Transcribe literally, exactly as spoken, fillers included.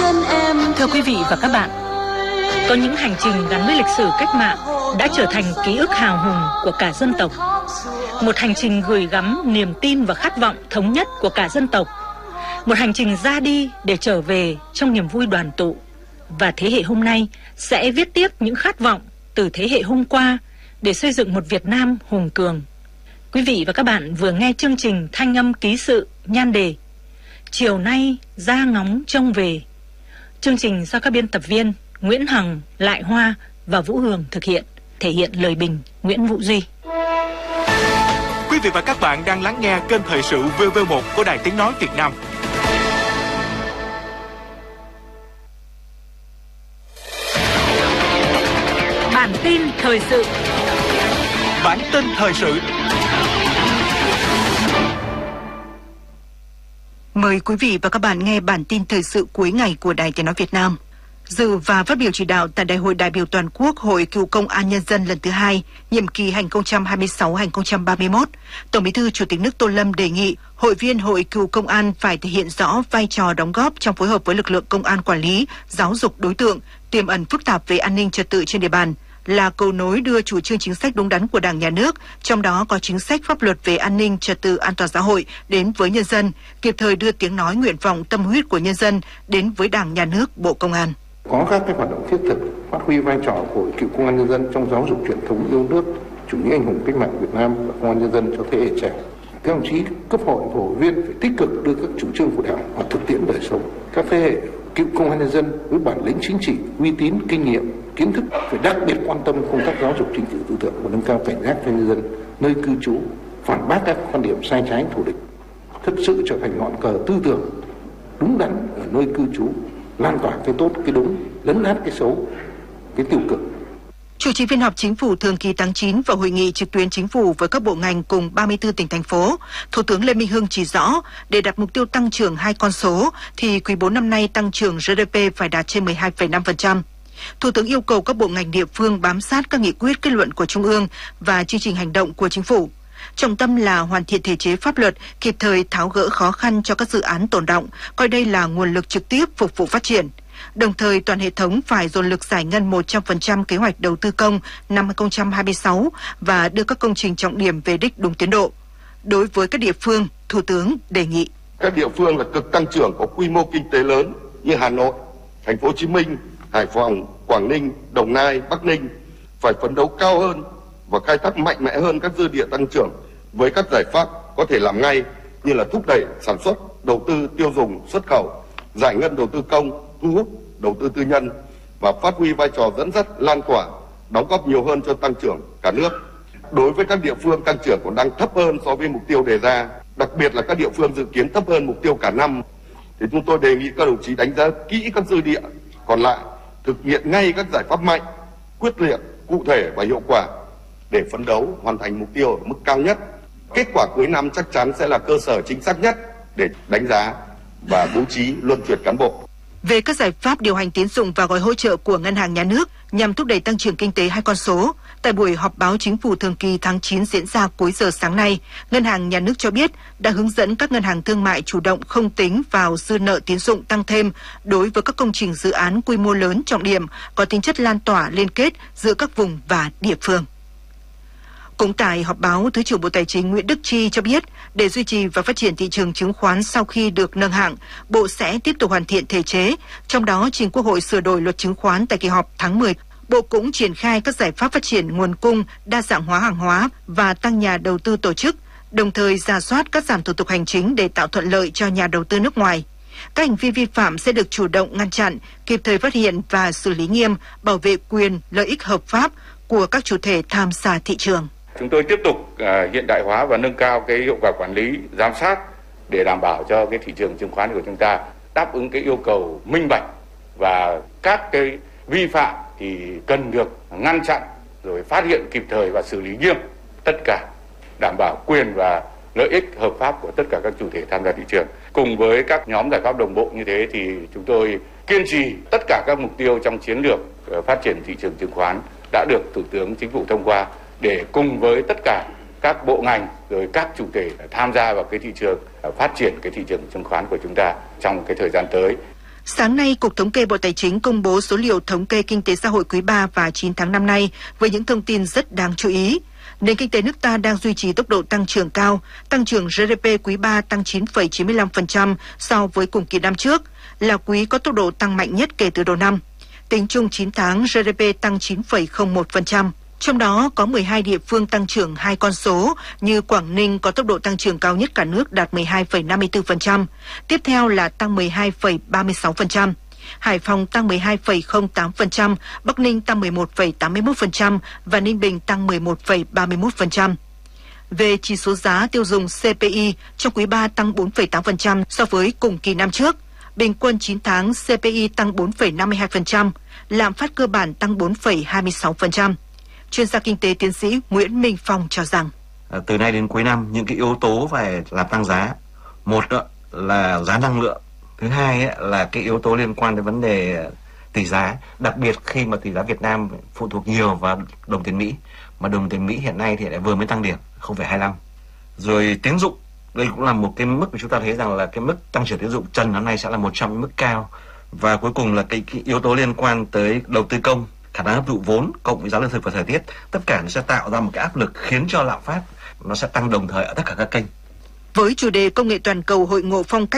Thưa quý vị và các bạn, có những hành trình gắn với lịch sử cách mạng đã trở thành ký ức hào hùng của cả dân tộc. Một hành trình gửi gắm niềm tin và khát vọng thống nhất của cả dân tộc. Một hành trình ra đi để trở về trong niềm vui đoàn tụ. Và thế hệ hôm nay sẽ viết tiếp những khát vọng từ thế hệ hôm qua để xây dựng một Việt Nam hùng cường. Quý vị và các bạn vừa nghe chương trình Thanh âm ký sự nhan đề Chiều nay ra ngóng trông về. Chương trình do các biên tập viên Nguyễn Hằng, Lại Hoa và Vũ Hường thực hiện, thể hiện lời bình Nguyễn Vũ Duy. Quý vị và các bạn đang lắng nghe kênh thời sự vê vê một của Đài Tiếng nói Việt Nam. Bản tin thời sự. Bản tin thời sự. Mời quý vị và các bạn nghe bản tin thời sự cuối ngày của Đài Tiếng nói Việt Nam. Dự và phát biểu chỉ đạo tại Đại hội đại biểu toàn quốc Hội Cựu Công an Nhân dân lần thứ hai, nhiệm kỳ hai nghìn không trăm hai mươi sáu đến hai nghìn không trăm ba mươi mốt, Tổng Bí thư Chủ tịch nước Tô Lâm đề nghị hội viên Hội Cựu Công an phải thể hiện rõ vai trò đóng góp trong phối hợp với lực lượng công an quản lý, giáo dục đối tượng, tiềm ẩn phức tạp về an ninh trật tự trên địa bàn, là cầu nối đưa chủ trương chính sách đúng đắn của Đảng, Nhà nước, trong đó có chính sách pháp luật về an ninh trật tự an toàn xã hội đến với nhân dân, kịp thời đưa tiếng nói nguyện vọng tâm huyết của nhân dân đến với Đảng, Nhà nước, Bộ Công an. Có các cái hoạt động thiết thực phát huy vai trò của Hội Cựu Công an Nhân dân trong giáo dục truyền thống yêu nước, chủ nghĩa anh hùng cách mạng Việt Nam và công an nhân dân cho thế hệ trẻ. Các đồng chí cấp hội và hội viên phải tích cực đưa các chủ trương của Đảng vào thực tiễn đời sống. Các thế hệ cựu công an nhân dân với bản lĩnh chính trị, uy tín, kinh nghiệm, kiến thức phải đặc biệt quan tâm công tác giáo dục chính trị tư tưởng và nâng cao cảnh giác cho nhân dân nơi cư trú, phản bác các quan điểm sai trái thù địch, thực sự trở thành ngọn cờ tư tưởng đúng đắn ở nơi cư trú, lan tỏa cái tốt, cái đúng, lấn át cái xấu, cái tiêu cực. Chủ trì phiên họp Chính phủ thường kỳ tháng chín và hội nghị trực tuyến Chính phủ với các bộ ngành cùng ba mươi tư tỉnh thành phố, Thủ tướng Lê Minh Hưng chỉ rõ, để đạt mục tiêu tăng trưởng hai con số thì quý bốn năm nay tăng trưởng giê đê pê phải đạt trên mười hai phẩy năm phần trăm. Thủ tướng yêu cầu các bộ ngành địa phương bám sát các nghị quyết, kết luận của Trung ương và chương trình hành động của Chính phủ. Trọng tâm là hoàn thiện thể chế pháp luật, kịp thời tháo gỡ khó khăn cho các dự án tồn đọng, coi đây là nguồn lực trực tiếp phục vụ phát triển. Đồng thời, toàn hệ thống phải dồn lực giải ngân một trăm phần trăm kế hoạch đầu tư công năm hai nghìn không trăm hai mươi sáu và đưa các công trình trọng điểm về đích đúng tiến độ. Đối với các địa phương, Thủ tướng đề nghị các địa phương là cực tăng trưởng có quy mô kinh tế lớn như Hà Nội, Thành phố Hồ Chí Minh, Hải Phòng, Quảng Ninh, Đồng Nai, Bắc Ninh phải phấn đấu cao hơn và khai thác mạnh mẽ hơn các dư địa tăng trưởng với các giải pháp có thể làm ngay như là thúc đẩy sản xuất, đầu tư tiêu dùng, xuất khẩu, giải ngân đầu tư công, thu hút đầu tư tư nhân và phát huy vai trò dẫn dắt, lan tỏa, đóng góp nhiều hơn cho tăng trưởng cả nước. Đối với các địa phương tăng trưởng còn đang thấp hơn so với mục tiêu đề ra, đặc biệt là các địa phương dự kiến thấp hơn mục tiêu cả năm, thì chúng tôi đề nghị các đồng chí đánh giá kỹ các dư địa còn lại, thực hiện ngay các giải pháp mạnh, quyết liệt, cụ thể và hiệu quả để phấn đấu hoàn thành mục tiêu ở mức cao nhất. Kết quả cuối năm chắc chắn sẽ là cơ sở chính xác nhất để đánh giá và bố trí luân chuyển cán bộ. Về các giải pháp điều hành tín dụng và gói hỗ trợ của Ngân hàng Nhà nước nhằm thúc đẩy tăng trưởng kinh tế hai con số, tại buổi họp báo Chính phủ thường kỳ tháng chín diễn ra cuối giờ sáng nay, Ngân hàng Nhà nước cho biết đã hướng dẫn các ngân hàng thương mại chủ động không tính vào dư nợ tín dụng tăng thêm đối với các công trình dự án quy mô lớn trọng điểm có tính chất lan tỏa liên kết giữa các vùng và địa phương. Cũng tại họp báo, Thứ trưởng Bộ Tài chính Nguyễn Đức Chi cho biết, để duy trì và phát triển thị trường chứng khoán sau khi được nâng hạng, Bộ sẽ tiếp tục hoàn thiện thể chế, trong đó trình Quốc hội sửa đổi luật chứng khoán tại kỳ họp tháng mười. Bộ cũng triển khai các giải pháp phát triển nguồn cung, đa dạng hóa hàng hóa và tăng nhà đầu tư tổ chức, đồng thời rà soát cắt giảm thủ tục hành chính để tạo thuận lợi cho nhà đầu tư nước ngoài. Các hành vi vi phạm sẽ được chủ động ngăn chặn, kịp thời phát hiện và xử lý nghiêm, bảo vệ quyền, lợi ích hợp pháp của các chủ thể tham gia thị trường. Chúng tôi tiếp tục uh, hiện đại hóa và nâng cao cái hiệu quả quản lý, giám sát để đảm bảo cho cái thị trường chứng khoán của chúng ta đáp ứng cái yêu cầu minh bạch, và các cái vi phạm thì cần được ngăn chặn rồi phát hiện kịp thời và xử lý nghiêm, tất cả đảm bảo quyền và lợi ích hợp pháp của tất cả các chủ thể tham gia thị trường. Cùng với các nhóm giải pháp đồng bộ như thế thì chúng tôi kiên trì tất cả các mục tiêu trong chiến lược uh, phát triển thị trường chứng khoán đã được Thủ tướng Chính phủ thông qua, để cùng với tất cả các bộ ngành rồi các chủ thể tham gia vào cái thị trường, phát triển cái thị trường chứng khoán của chúng ta trong cái thời gian tới. Sáng nay, Cục Thống kê Bộ Tài chính công bố số liệu thống kê kinh tế xã hội quý ba và chín tháng năm nay với những thông tin rất đáng chú ý. Nền kinh tế nước ta đang duy trì tốc độ tăng trưởng cao, tăng trưởng giê đê pê quý ba tăng chín phẩy chín mươi lăm phần trăm so với cùng kỳ năm trước, là quý có tốc độ tăng mạnh nhất kể từ đầu năm. Tính chung chín tháng, giê đê pê tăng chín phẩy không một phần trăm. Trong đó có mười hai địa phương tăng trưởng hai con số như Quảng Ninh có tốc độ tăng trưởng cao nhất cả nước đạt mười hai phẩy năm mươi tư phần trăm, tiếp theo là tăng mười hai phẩy ba mươi sáu phần trăm, Hải Phòng tăng mười hai phẩy không tám phần trăm, Bắc Ninh tăng mười một phẩy tám mươi mốt phần trăm và Ninh Bình tăng mười một phẩy ba mươi mốt phần trăm. Về chỉ số giá tiêu dùng xê pê i, trong quý ba tăng bốn phẩy tám phần trăm so với cùng kỳ năm trước. Bình quân chín tháng xê pê i tăng bốn phẩy năm mươi hai phần trăm, lạm phát cơ bản tăng bốn phẩy hai mươi sáu phần trăm. Chuyên gia kinh tế tiến sĩ Nguyễn Minh Phong cho rằng từ nay đến cuối năm những cái yếu tố phải làm tăng giá. Một đó là giá năng lượng, thứ hai ấy, là cái yếu tố liên quan đến vấn đề tỷ giá, đặc biệt khi mà tỷ giá Việt Nam phụ thuộc nhiều vào đồng tiền Mỹ, mà đồng tiền Mỹ hiện nay thì lại vừa mới tăng điểm không phẩy hai mươi lăm. Rồi tín dụng, đây cũng là một cái mức mà chúng ta thấy rằng là cái mức tăng trưởng tín dụng trần năm nay sẽ là một trong những mức cao. Và cuối cùng là cái, cái yếu tố liên quan tới đầu tư công, khả năng hấp thụ vốn cộng với giá lương thực và thời tiết, tất cả nó sẽ tạo ra một cái áp lực khiến cho lạm phát nó sẽ tăng đồng thời ở tất cả các kênh. Với chủ đề công nghệ toàn cầu hội ngộ phong cách